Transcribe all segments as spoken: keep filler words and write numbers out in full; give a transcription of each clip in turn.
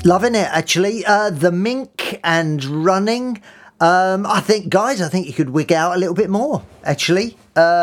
Loving it, actually. Uh, the Mink and Running. Um, I think, guys, I think you could wig out a little bit more, actually.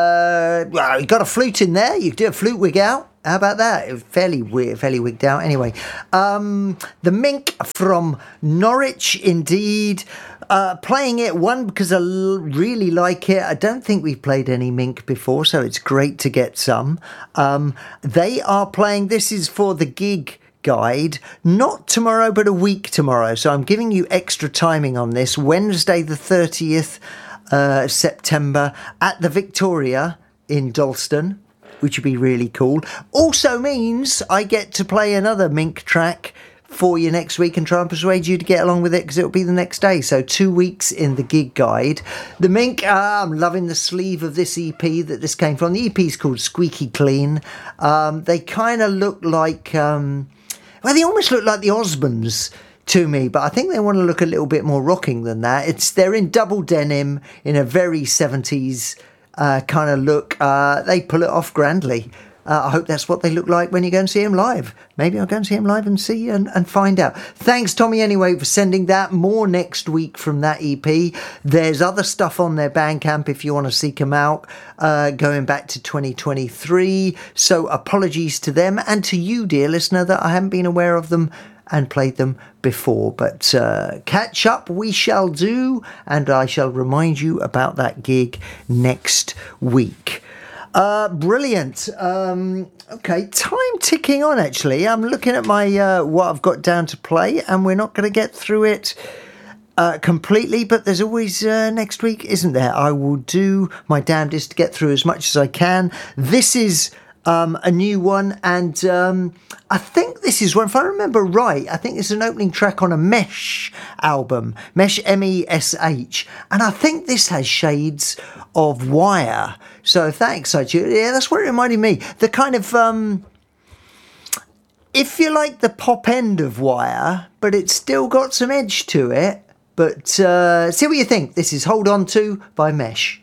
Uh, well, you got a flute in there. You could do a flute wig out. How about that? Fairly weird, fairly wigged out. Anyway, um, the Mink from Norwich, indeed. Uh, playing it, one, because I l- really like it. I don't think we've played any Mink before, so it's great to get some. Um, they are playing, this is for the gig guide, not tomorrow, but a week tomorrow. So I'm giving you extra timing on this. Wednesday, the thirtieth uh, September at the Victoria in Dalston, which would be really cool. Also means I get to play another Mink track for you next week and try and persuade you to get along with it, because it'll be the next day. So two weeks in the gig guide. The Mink, uh, I'm loving the sleeve of this E P that this came from. The E P is called Squeaky Clean. Um, they kind of look like, um, well, they almost look like the Osmonds to me, but I think they want to look a little bit more rocking than that. It's They're in double denim in a very seventies uh, kind of look. Uh, they pull it off grandly. Uh, I hope that's what they look like when you go and see him live. Maybe I'll go and see him live and see and, and find out. Thanks, Tommy, anyway, for sending that. More next week from that E P. There's other stuff on their Bandcamp if you want to seek them out, uh, going back to twenty twenty-three. So apologies to them and to you, dear listener, that I haven't been aware of them and played them before. But uh, catch up we shall do, and I shall remind you about that gig next week. Uh, brilliant. Um, okay, time ticking on, actually. I'm looking at my uh, what I've got down to play, and we're not going to get through it uh, completely, but there's always uh, next week, isn't there? I will do my damnedest to get through as much as I can. This is um, a new one, and um, I think this is one, if I remember right, I think it's an opening track on a Mesh album, Mesh, M E S H, and I think this has shades of Wire. So if that excites you, yeah, that's what it reminded me. The kind of, um, if you like the pop end of Wire, but it's still got some edge to it. But uh, see what you think. This is Hold On To by Mesh.